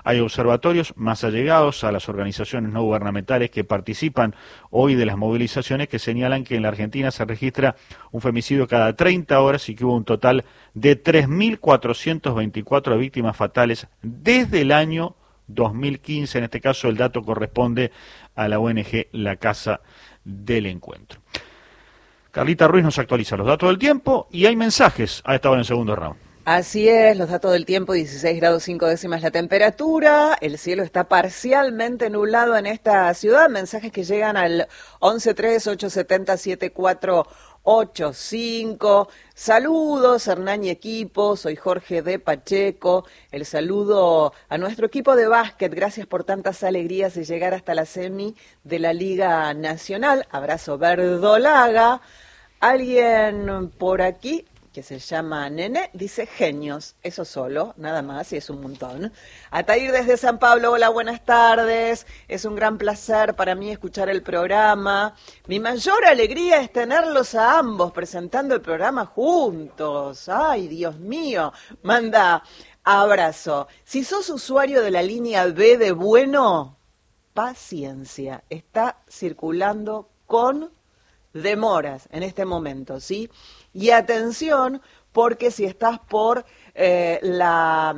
Hay observatorios más allegados a las organizaciones no gubernamentales que participan hoy de las movilizaciones que señalan que en la Argentina se registra un femicidio cada 30 horas y que hubo un total de 3.424 víctimas fatales desde el año 2015. En este caso el dato corresponde a la ONG La Casa del Encuentro. Carlita Ruiz nos actualiza los datos del tiempo y hay mensajes a esta hora en segundo round. Así es, los datos del tiempo, 16 grados 5 décimas la temperatura, el cielo está parcialmente nublado en esta ciudad, mensajes que llegan al 1138707485, saludos Hernán y equipo, soy Jorge de Pacheco, el saludo a nuestro equipo de básquet, gracias por tantas alegrías de llegar hasta la semi de la Liga Nacional, abrazo verdolaga, alguien por aquí que se llama Nene, dice genios, eso solo, nada más, y es un montón. Atair desde San Pablo, hola, buenas tardes, es un gran placer para mí escuchar el programa. Mi mayor alegría es tenerlos a ambos presentando el programa juntos. Ay, Dios mío, manda abrazo. Si sos usuario de la línea B de Bueno, paciencia, está circulando con demoras en este momento, ¿sí? Y atención, porque si estás por la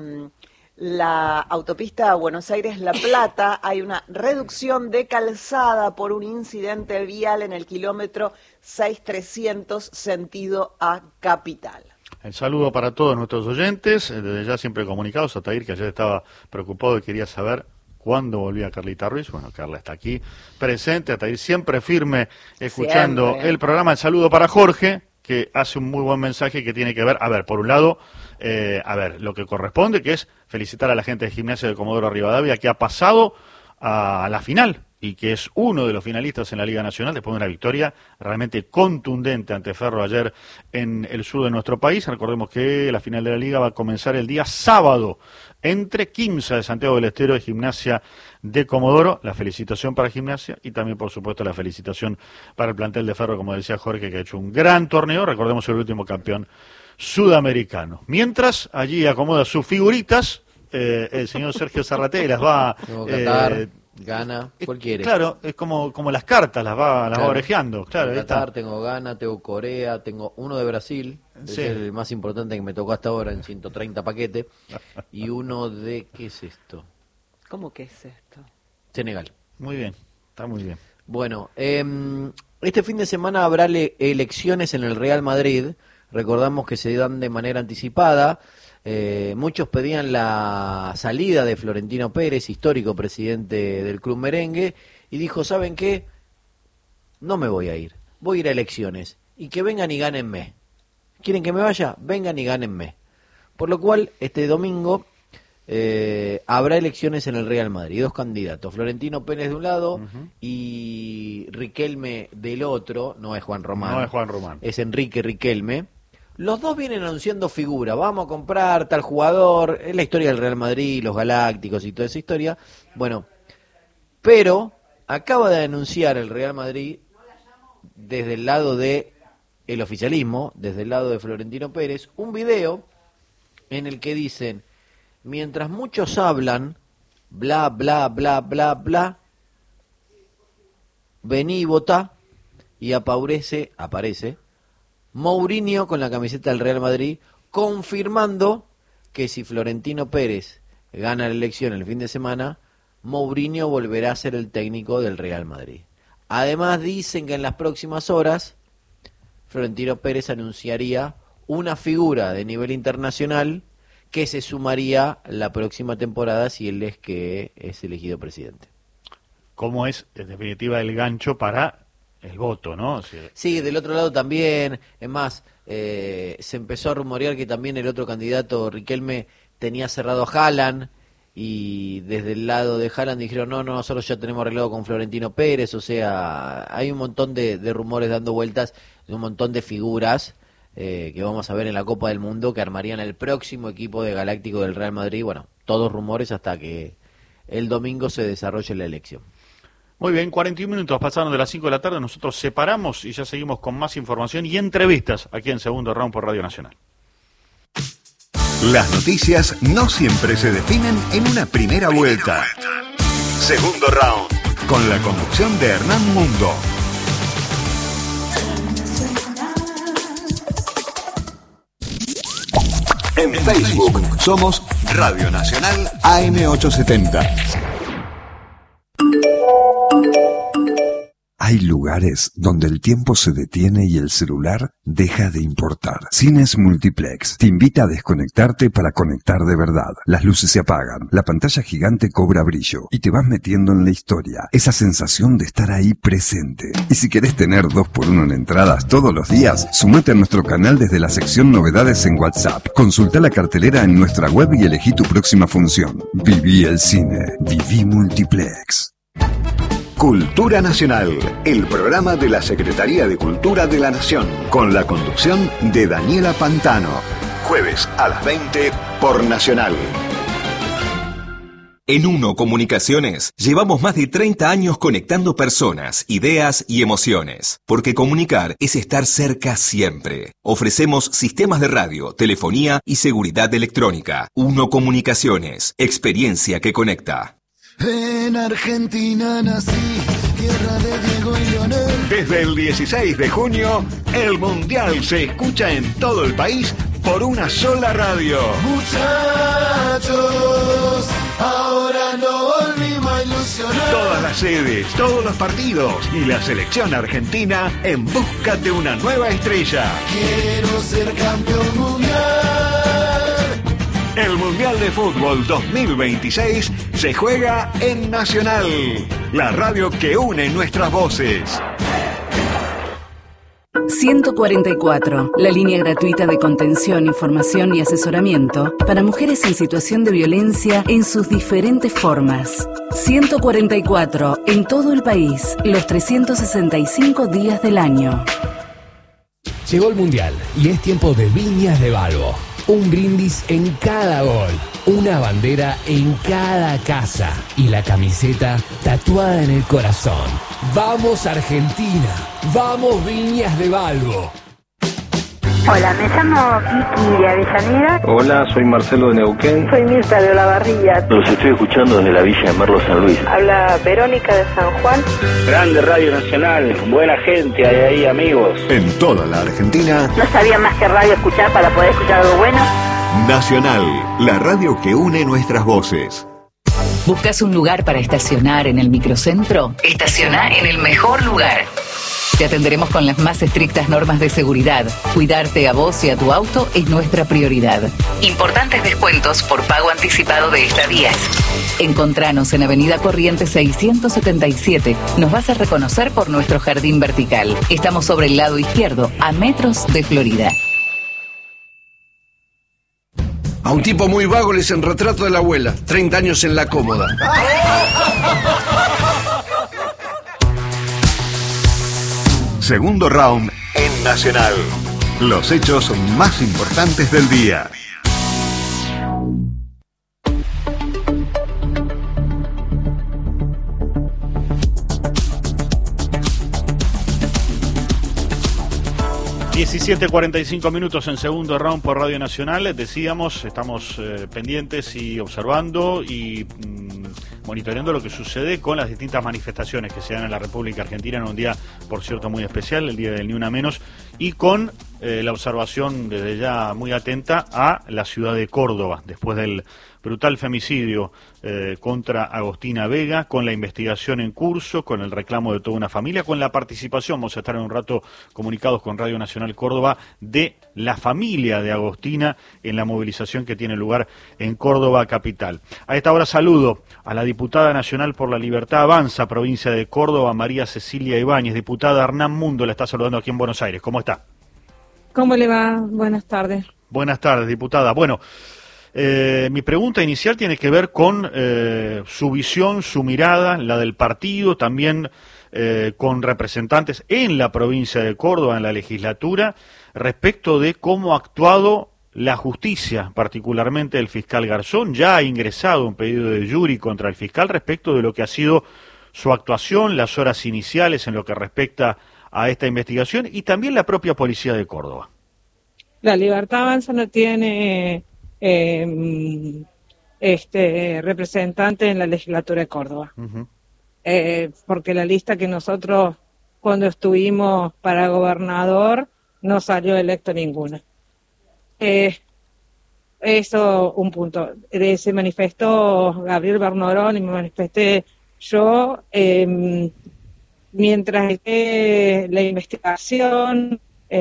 autopista Buenos Aires-La Plata, hay una reducción de calzada por un incidente vial en el kilómetro 6300, sentido a Capital. El saludo para todos nuestros oyentes, desde ya siempre comunicados. Atair, que ayer estaba preocupado y quería saber cuándo volvía Carlita Ruiz. Bueno, Carla está aquí presente, Atair siempre firme, escuchando siempre el programa. El saludo para Jorge, que hace un muy buen mensaje que tiene que ver, por un lado, lo que corresponde, que es felicitar a la gente de Gimnasia de Comodoro Rivadavia, que ha pasado a la final y que es uno de los finalistas en la Liga Nacional después de una victoria realmente contundente ante Ferro ayer en el sur de nuestro país. Recordemos que la final de la Liga va a comenzar el día sábado entre Quimsa de Santiago del Estero y Gimnasia de Comodoro. La felicitación para Gimnasia y también, por supuesto, la felicitación para el plantel de Ferro, como decía Jorge, que ha hecho un gran torneo. Recordemos el último campeón sudamericano. Mientras, allí acomoda sus figuritas, el señor Sergio Zarratea y las va... Qatar, Ghana, ¿cuál quieres? Claro, es como las cartas, las va orejeando. Claro, tengo Qatar, tengo Ghana, tengo Corea, tengo uno de Brasil, sí, es el más importante que me tocó hasta ahora en 130 paquetes, y uno de... ¿qué es esto? ¿Cómo que es esto? Senegal. Muy bien, está muy bien. Bueno, este fin de semana habrá elecciones en el Real Madrid. Recordamos que se dan de manera anticipada. Muchos pedían la salida de Florentino Pérez, histórico presidente del club merengue, y dijo, ¿saben qué? No me voy a ir, voy a ir a elecciones, y que vengan y gánenme. ¿Quieren que me vaya? Vengan y gánenme. Por lo cual, este domingo habrá elecciones en el Real Madrid, dos candidatos, Florentino Pérez de un lado y Riquelme del otro. No es Juan Román. No es Juan Román. Es Enrique Riquelme. Los dos vienen anunciando figura, vamos a comprar tal jugador, es la historia del Real Madrid, los Galácticos y toda esa historia. Bueno, pero acaba de anunciar el Real Madrid desde el lado de el oficialismo, desde el lado de Florentino Pérez, un video en el que dicen, mientras muchos hablan, bla, bla, bla, bla, bla, vení y votá, y aparece Mourinho con la camiseta del Real Madrid, confirmando que si Florentino Pérez gana la elección el fin de semana, Mourinho volverá a ser el técnico del Real Madrid. Además dicen que en las próximas horas Florentino Pérez anunciaría una figura de nivel internacional que se sumaría la próxima temporada si él es que es elegido presidente. ¿Cómo es, en definitiva, el gancho para el voto, no? Sí, del otro lado también, es más, se empezó a rumorear que también el otro candidato, Riquelme, tenía cerrado a Haaland, y desde el lado de Haaland dijeron, no, nosotros ya tenemos arreglado con Florentino Pérez, o sea, hay un montón de rumores dando vueltas, de un montón de figuras que vamos a ver en la Copa del Mundo, que armarían el próximo equipo de Galáctico del Real Madrid. Bueno, todos rumores hasta que el domingo se desarrolle la elección. Muy bien, 41 minutos pasaron de las 5 de la tarde, nosotros separamos y ya seguimos con más información y entrevistas aquí en Segundo Round por Radio Nacional. Las noticias no siempre se definen en una primera vuelta. Segundo round, con la conducción de Hernán Mundo. En Facebook somos Radio Nacional AM870. Hay lugares donde el tiempo se detiene y el celular deja de importar. Cines Multiplex te invita a desconectarte para conectar de verdad. Las luces se apagan, la pantalla gigante cobra brillo y te vas metiendo en la historia. Esa sensación de estar ahí presente. Y si querés tener 2x1 en entradas todos los días, sumate a nuestro canal desde la sección Novedades en WhatsApp. Consulta la cartelera en nuestra web y elegí tu próxima función. Viví el cine. Viví Multiplex. Cultura Nacional, el programa de la Secretaría de Cultura de la Nación, con la conducción de Daniela Pantano. Jueves a las 20 por Nacional. En Uno Comunicaciones llevamos más de 30 años conectando personas, ideas y emociones, porque comunicar es estar cerca siempre. Ofrecemos sistemas de radio, telefonía y seguridad electrónica. Uno Comunicaciones, experiencia que conecta. En Argentina nací, tierra de Diego y Leonel. Desde el 16 de junio, el Mundial se escucha en todo el país por una sola radio. Muchachos, ahora no volvimos a ilusionar. Todas las sedes, todos los partidos y la selección argentina en busca de una nueva estrella. Quiero ser campeón mundial. El Mundial de Fútbol 2026 se juega en Nacional, la radio que une nuestras voces. 144, la línea gratuita de contención, información y asesoramiento para mujeres en situación de violencia en sus diferentes formas. 144, en todo el país, los 365 días del año. Llegó el Mundial y es tiempo de Viñas de Balbo. Un brindis en cada gol, una bandera en cada casa y la camiseta tatuada en el corazón. ¡Vamos Argentina! ¡Vamos Viñas de Balbo! Hola, me llamo Kiki de Avellaneda. Hola, soy Marcelo de Neuquén. Soy Mirta de Olavarría. Los estoy escuchando desde la Villa de Merlo, San Luis. Habla Verónica de San Juan. Grande Radio Nacional, buena gente, hay ahí amigos. En toda la Argentina. No sabía más que radio escuchar para poder escuchar algo bueno. Nacional, la radio que une nuestras voces. ¿Buscas un lugar para estacionar en el microcentro? Estaciona en el mejor lugar. Te atenderemos con las más estrictas normas de seguridad. Cuidarte a vos y a tu auto es nuestra prioridad. Importantes descuentos por pago anticipado de estadías. Encontranos en Avenida Corrientes 677. Nos vas a reconocer por nuestro jardín vertical. Estamos sobre el lado izquierdo, a metros de Florida. A un tipo muy vago le dicen retrato de la abuela. 30 años en la cómoda. Segundo round en Nacional. Los hechos más importantes del día. ...17:45 en segundo round por Radio Nacional. Decíamos, estamos pendientes y observando y monitoreando lo que sucede con las distintas manifestaciones que se dan en la República Argentina en un día, por cierto, muy especial, el día del Ni Una Menos, y con la observación desde ya muy atenta a la ciudad de Córdoba, después del brutal femicidio contra Agostina Vega, con la investigación en curso, con el reclamo de toda una familia, con la participación, vamos a estar en un rato comunicados con Radio Nacional Córdoba, de la familia de Agostina en la movilización que tiene lugar en Córdoba capital. A esta hora saludo a la diputada nacional por la Libertad Avanza, provincia de Córdoba, María Cecilia Ibáñez. Diputada, Hernán Mundo la está saludando aquí en Buenos Aires. ¿Cómo está? ¿Cómo le va? Buenas tardes. Buenas tardes, diputada. Bueno, mi pregunta inicial tiene que ver con su visión, su mirada, la del partido, también con representantes en la provincia de Córdoba, en la legislatura, respecto de cómo ha actuado la justicia, particularmente el fiscal Garzón. Ya ha ingresado un pedido de juri contra el fiscal respecto de lo que ha sido su actuación, las horas iniciales en lo que respecta a esta investigación y también la propia policía de Córdoba. La Libertad Avanza no tiene representante en la legislatura de Córdoba. Ujú. Porque la lista que nosotros cuando estuvimos para gobernador no salió electo ninguna. Eso un punto. Se manifestó Gabriel Bernorón y me manifesté yo. Mientras esté la investigación,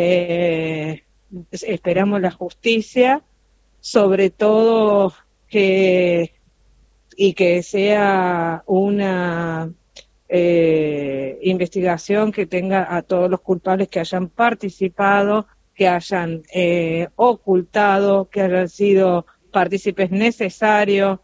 esperamos la justicia, sobre todo que sea una investigación que tenga a todos los culpables que hayan participado, que hayan ocultado, que hayan sido partícipes necesarios,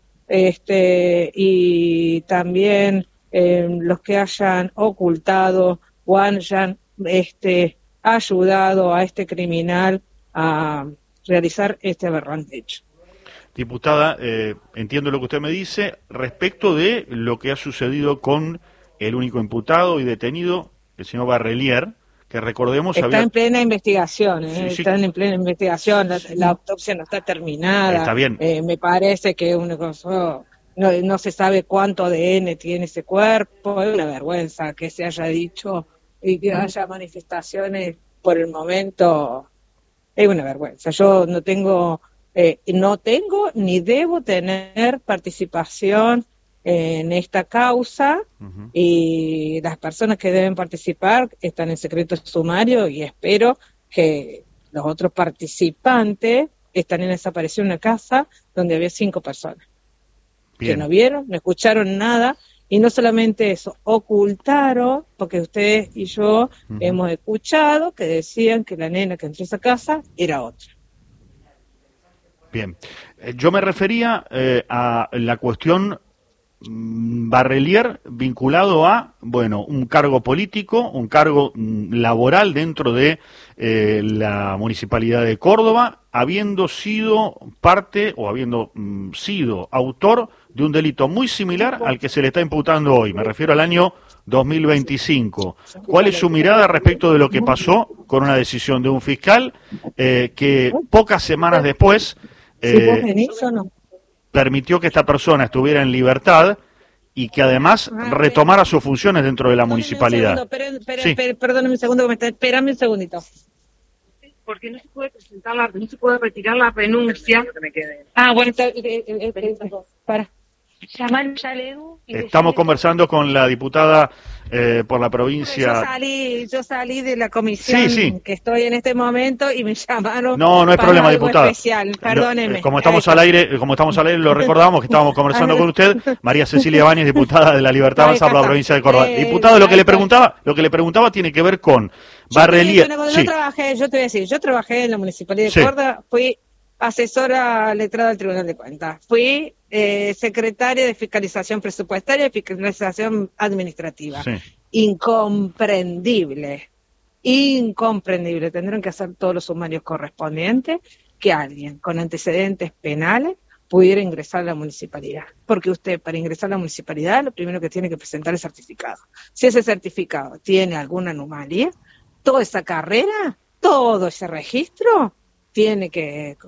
y también los que hayan ocultado o hayan ayudado a este criminal a realizar este aberrante hecho. Diputada, entiendo lo que usted me dice respecto de lo que ha sucedido con el único imputado y detenido, el señor Barrelier, que recordemos está en plena investigación, Sí, sí. están en plena investigación, la autopsia no está terminada. Está bien. Me parece que no se sabe cuánto ADN tiene ese cuerpo, es una vergüenza que se haya dicho y que haya manifestaciones por el momento, es una vergüenza. Yo no tengo ni debo tener participación en esta causa. Ujú. Y las personas que deben participar están en secreto sumario y espero que los otros participantes están en desapareció en una casa donde había 5 personas. Bien. Que no vieron, no escucharon nada, y no solamente eso, ocultaron, porque ustedes y yo hemos escuchado que decían que la nena que entró a esa casa era otra. Bien. Yo me refería a la cuestión Barrelier vinculado a, bueno, un cargo político, un cargo laboral dentro de la Municipalidad de Córdoba, habiendo sido parte o habiendo sido autor de un delito muy similar al que se le está imputando hoy. Me refiero al año 2025. ¿Cuál es su mirada respecto de lo que pasó con una decisión de un fiscal que pocas semanas después permitió que esta persona estuviera en libertad y que además retomara sus funciones dentro de la municipalidad? Perdóname un segundo, espérame un segundito. Porque no se puede no se puede retirar la renuncia. Bueno, para. Estamos conversando con la diputada por la provincia. Yo salí de la comisión que estoy en este momento y me llamaron. No hay problema, diputada. Especial. Perdóneme. Como estamos al aire, lo recordamos que estábamos conversando con usted, María Cecilia Báñez, diputada de La Libertad Avanza por la provincia de Córdoba. Diputado, lo que le preguntaba tiene que ver con Barrelier. Yo trabajé en la Municipalidad de Córdoba, fui asesora letrada del Tribunal de Cuentas, fui secretaria de Fiscalización Presupuestaria y Fiscalización Administrativa. Incomprendible. Tendrán que hacer todos los sumarios correspondientes que alguien con antecedentes penales pudiera ingresar a la municipalidad. Porque usted, para ingresar a la municipalidad, lo primero que tiene que presentar es certificado. Si ese certificado tiene alguna anomalía, toda esa carrera, todo ese registro, tiene que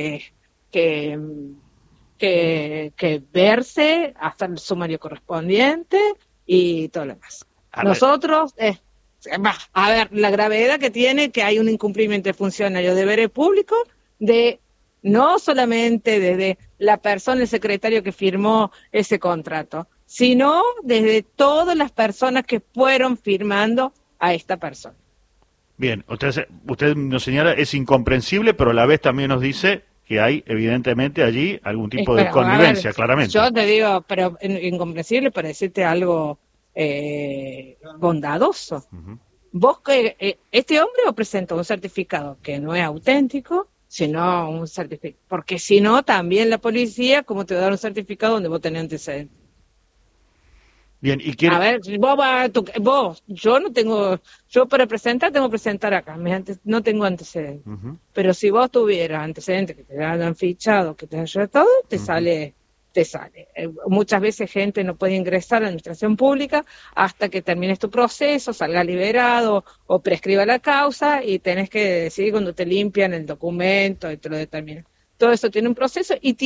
verse hasta el sumario correspondiente y todo lo demás. Nosotros, la gravedad que tiene que hay un incumplimiento de funcionario de deberes públicos, de no solamente desde la persona, el secretario que firmó ese contrato, sino desde todas las personas que fueron firmando a esta persona. Bien, usted nos señala, es incomprensible, pero a la vez también nos dice que hay evidentemente allí algún tipo de connivencia, claramente. Yo te digo, pero incomprensible para decirte algo bondadoso. Vos este hombre os presentó un certificado que no es auténtico, sino un certificado, porque si no también la policía, ¿cómo te va a dar un certificado donde vos tenés antecedentes? Bien, y quiere... A ver, yo no tengo, yo para presentar tengo que presentar acá, no tengo antecedentes. Pero si vos tuvieras antecedentes que te hayan fichado, que te hayan todo, te sale. Muchas veces gente no puede ingresar a la administración pública hasta que termines tu proceso, salga liberado o prescriba la causa y tenés que decidir cuando te limpian el documento y te lo determinan. todo eso tiene un proceso y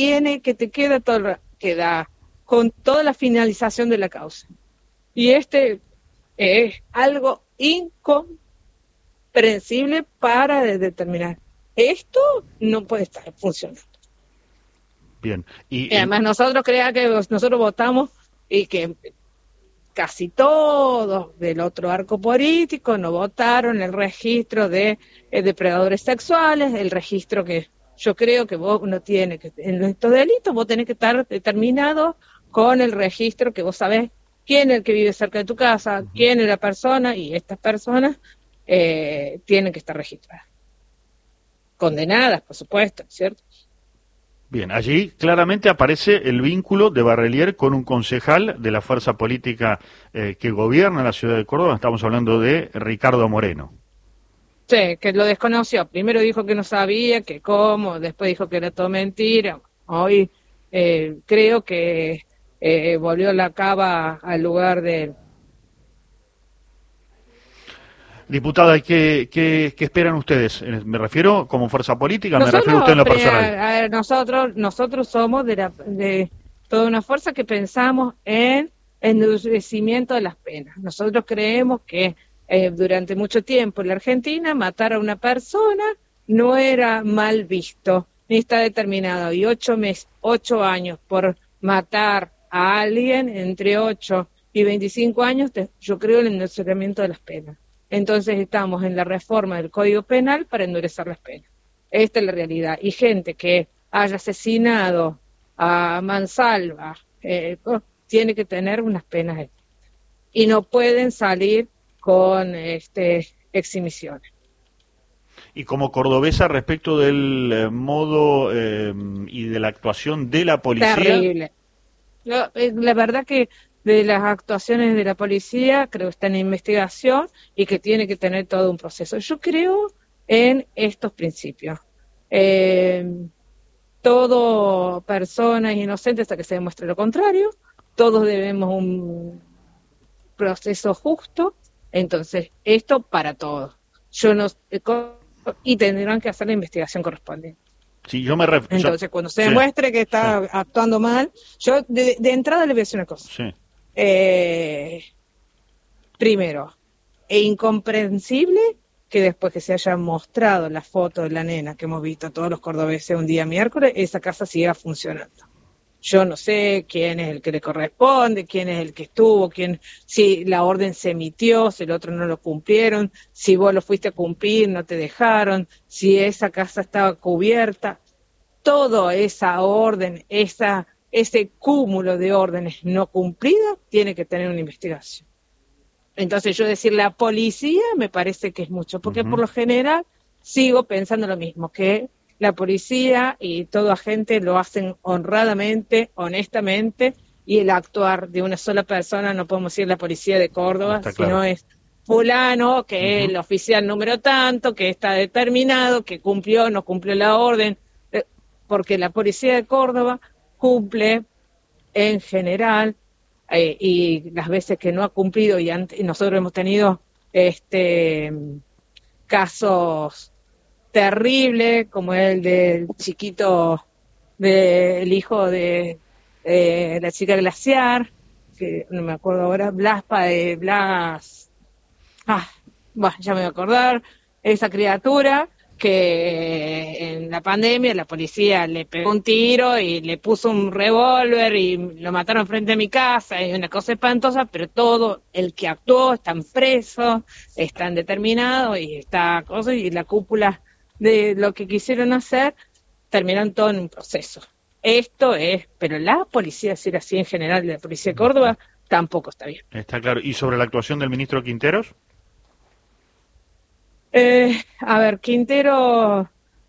queda con toda la finalización de la causa. Y este es algo incomprensible para determinar. Esto no puede estar funcionando. Bien. Y además nosotros nosotros votamos y que casi todos del otro arco político no votaron el registro de depredadores sexuales, el registro que yo creo que vos no tiene que, en estos delitos vos tenés que estar determinado con el registro que vos sabés quién es el que vive cerca de tu casa, quién es la persona, y estas personas tienen que estar registradas. Condenadas, por supuesto, ¿cierto? Bien, allí claramente aparece el vínculo de Barrelier con un concejal de la fuerza política que gobierna la ciudad de Córdoba. Estamos hablando de Ricardo Moreno. Sí, que lo desconoció. Primero dijo que no sabía, que cómo, después dijo que era todo mentira. Hoy creo que volvió la cava al lugar de él. Diputada, ¿qué esperan ustedes? Me refiero como fuerza política, me refiero a usted en lo personal. A ver, nosotros somos de toda una fuerza que pensamos en endurecimiento de las penas.Nosotros creemos que durante mucho tiempo en la Argentina matar a una persona no era mal visto, ni está determinado. Y 8 años por matar a alguien, entre 8 y 25 años, yo creo en el endurecimiento de las penas. Entonces estamos en la reforma del Código Penal para endurecer las penas. Esta es la realidad. Y gente que haya asesinado a mansalva tiene que tener unas penas y no pueden salir con exhibiciones. Y como cordobesa, respecto del modo y de la actuación de la policía... Terrible. La verdad que de las actuaciones de la policía creo que está en investigación y que tiene que tener todo un proceso. Yo creo en estos principios. Todo persona es inocente hasta que se demuestre lo contrario. Todos debemos un proceso justo. Entonces, esto para todos. Y tendrán que hacer la investigación correspondiente. Sí, entonces, cuando se demuestre que está actuando mal, yo de entrada le voy a decir una cosa. Sí. Primero, es incomprensible que después que se haya mostrado la foto de la nena que hemos visto todos los cordobeses un día miércoles, esa casa siga funcionando. Yo no sé quién es el que le corresponde, quién es el que estuvo, si la orden se emitió, si el otro no lo cumplieron, si vos lo fuiste a cumplir, no te dejaron, si esa casa estaba cubierta. Toda esa orden, ese cúmulo de órdenes no cumplidas tiene que tener una investigación. Entonces yo decir la policía me parece que es mucho, porque por lo general sigo pensando lo mismo, que la policía y todo agente lo hacen honradamente, honestamente, y el actuar de una sola persona, no podemos decir la policía de Córdoba, sino es fulano, que es el oficial número tanto, que está determinado, que cumplió o no cumplió la orden, porque la policía de Córdoba cumple en general, y las veces que no ha cumplido, y nosotros hemos tenido casos terribles, como el del chiquito, del hijo de la chica glaciar, que no me acuerdo ahora, ya me voy a acordar, esa criatura que en la pandemia la policía le pegó un tiro y le puso un revólver y lo mataron frente a mi casa, y una cosa espantosa, pero todo el que actuó están presos, están determinados y y la cúpula de lo que quisieron hacer terminaron todo en un proceso. Pero la policía, decir así en general, la policía de Córdoba, tampoco está bien. Está claro. ¿Y sobre la actuación del ministro Quinteros? A ver, Quintero,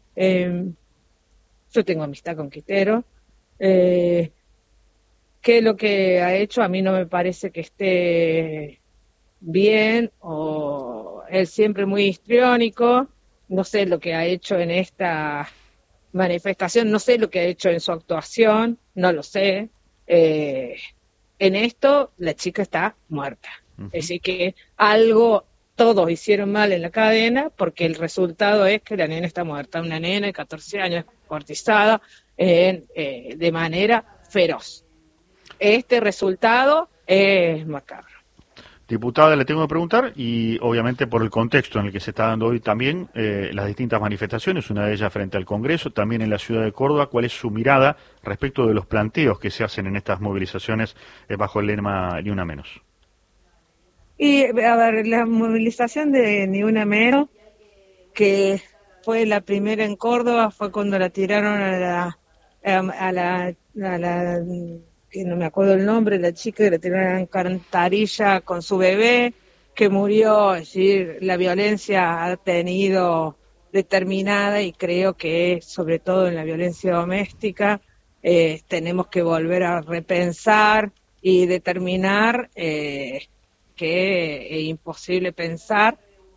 yo tengo amistad con Quintero, que lo que ha hecho a mí no me parece que esté bien, o él siempre muy histriónico, no sé lo que ha hecho en esta manifestación, no sé lo que ha hecho en su actuación, no lo sé. En esto la chica está muerta, así que algo todos hicieron mal en la cadena, porque el resultado es que la nena está muerta, una nena de 14 años descuartizada de manera feroz. Este resultado es macabro. Diputada, le tengo que preguntar, y obviamente por el contexto en el que se está dando hoy también las distintas manifestaciones, una de ellas frente al Congreso, también en la ciudad de Córdoba, ¿cuál es su mirada respecto de los planteos que se hacen en estas movilizaciones bajo el lema Ni Una Menos? Y, a ver, la movilización de Ni Una Menos, que fue la primera en Córdoba, fue cuando la tiraron a la que no me acuerdo el nombre, la chica que le tiraron en alcantarilla con su bebé, que murió. Es decir, la violencia ha tenido determinada, y creo que sobre todo en la violencia doméstica tenemos que volver a repensar y determinar que es imposible pensar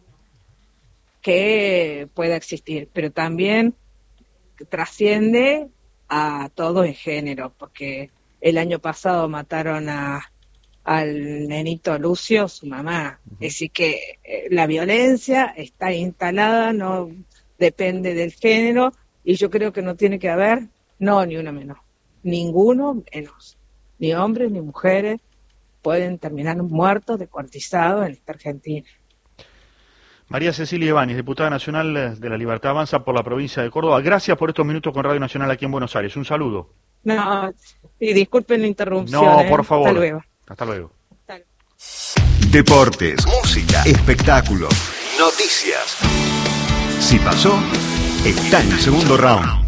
que pueda existir, pero también trasciende a todo en género, porque el año pasado mataron al nenito Lucio, su mamá. Es decir, que la violencia está instalada, no depende del género, y yo creo que no tiene que haber, ni una menos, ninguno menos, ni hombres ni mujeres pueden terminar muertos, descuartizados en esta Argentina. María Cecilia Ibáñez, diputada nacional de La Libertad Avanza por la provincia de Córdoba. Gracias por estos minutos con Radio Nacional aquí en Buenos Aires. Un saludo. No, y disculpen la interrupción. No, por favor. Hasta luego. Hasta luego. Deportes, música, espectáculos, noticias. Si pasó, está en el segundo round.